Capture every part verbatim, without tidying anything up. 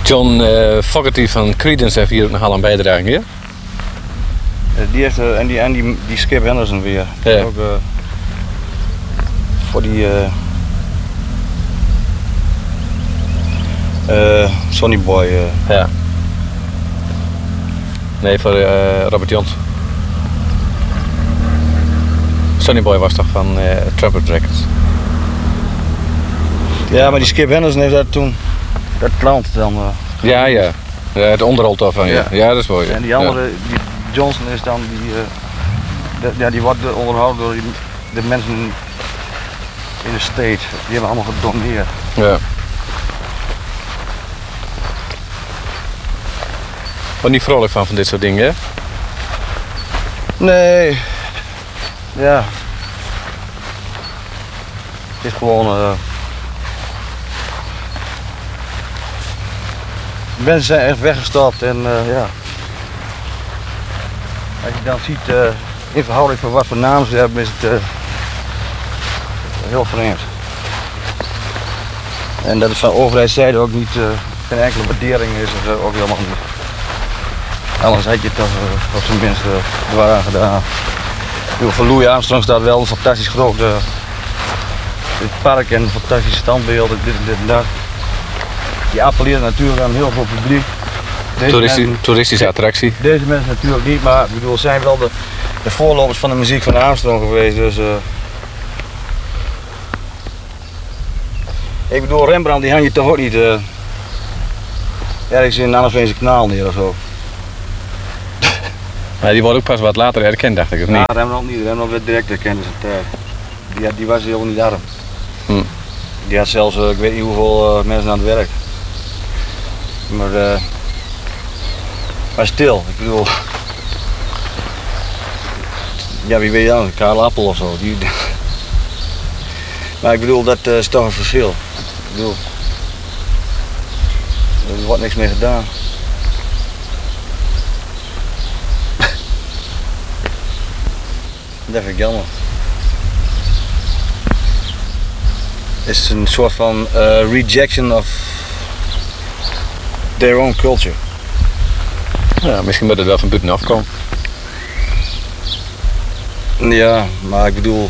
John uh, Fogerty van Creedence heeft hier ook nogal aan bijdragen, ja? Die heeft, uh, en die, en die, die Skip Henderson weer. Ja. Ook, uh, voor die uh, uh, Sonny Boy. Uh. Ja. Nee, voor uh, Robert Jones. Sonny Boy was toch van uh, Trumpet Records? Ja, maar die Skip Henderson heeft dat toen, dat plant dan. Uh, ja, ja. ja. Het onderhoud daarvan, ja. ja. Ja, dat is mooi. Ja. En die andere, ja. die Johnson is dan, die, uh, de, ja, die wordt onderhouden door die, de mensen in de state. Die hebben allemaal gedoneerd. Ja. Wat niet vrolijk van, van dit soort dingen, hè? Nee. Ja. Het is gewoon... Uh, mensen zijn echt weggestapt en uh, ja. Als je dan ziet, uh, in verhouding van wat voor naam ze hebben, is het uh, heel vreemd. En dat het van overheidszijde ook niet, uh, geen enkele waardering is, is uh, ook helemaal niet. Anders had je het toch uh, op zijn minst uh, dwars gedaan. Voor Louis Armstrong staat wel een fantastisch groot uh, dit park en een fantastische standbeelden, dit en dit en dat. Die appelleert natuurlijk aan heel veel publiek. Toeristisch, mensen, toeristische attractie. Deze mensen natuurlijk niet, maar ik bedoel, zijn wel de, de voorlopers van de muziek van Armstrong geweest. Dus, uh, ik bedoel, Rembrandt die hang je toch ook niet uh, ergens in een Anneveense kanaal neer of zo. Ja, die wordt ook pas wat later herkend, dacht ik, of niet? Ja, Rembrandt niet. Rembrandt werd direct herkend in zijn tijd. Die, die was helemaal niet arm. Hm. Die had zelfs, uh, ik weet niet hoeveel uh, mensen aan het werk. Maar, uh, maar stil, ik bedoel. Ja, wie weet je dan? Karel Appel of zo. Die, maar ik bedoel, dat uh, is toch een verschil. Ik bedoel, er wordt niks meer gedaan. Dat vind ik jammer. Het is een soort van uh, rejection of their own culture. Ja, misschien moet het wel van buiten afkomen. Ja, maar ik bedoel...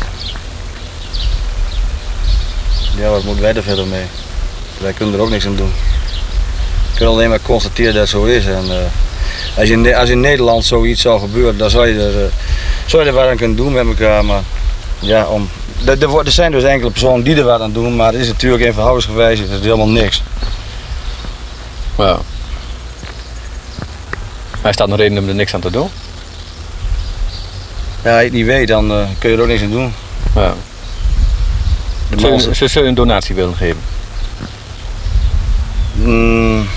Ja, wat moeten wij er verder mee? Wij kunnen er ook niks aan doen. We kunnen alleen maar constateren dat het zo is. En, uh, als, je in, als in Nederland zoiets zou gebeuren, dan zou je er, uh, zou je er wat aan kunnen doen met elkaar. Maar ja, om, er, er, er zijn dus enkele personen die er wat aan doen, maar het is natuurlijk in verhoudingsgewijs is het helemaal niks. Ja. Maar is dat een reden om er niks aan te doen? Ja, als je het niet weet, dan uh, kun je er ook niks aan doen. Ja. Ze zullen je een donatie willen geven? Mm.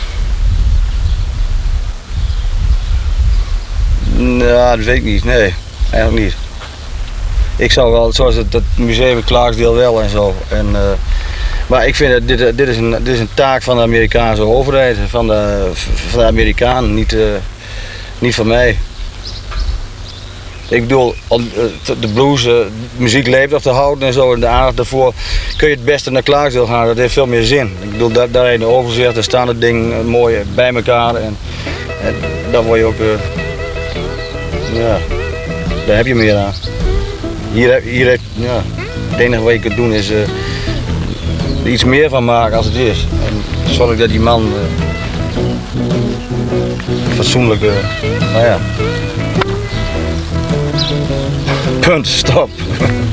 Ja, dat weet ik niet. Nee, eigenlijk niet. Ik zou wel, zoals het, het museum in Clarksdale wel en zo. En, uh, maar ik vind dat dit, dit, is een, dit is een taak van de Amerikaanse overheid, van de, van de Amerikanen, niet, uh, niet van mij. Ik bedoel, de blues, de muziek leeft af te houden en zo, en de aandacht daarvoor kun je het beste naar Clarksdale gaan, dat heeft veel meer zin. Ik bedoel, daar, daar in de overzicht, daar staan het ding mooi bij elkaar en, en dan word je ook, uh, ja, daar heb je meer aan. Hier, hier heb, ja, het enige wat je kunt doen is uh, er iets meer van maken als het is. En zorg dat die man uh, fatsoenlijk, uh, nou ja. Punt, stop.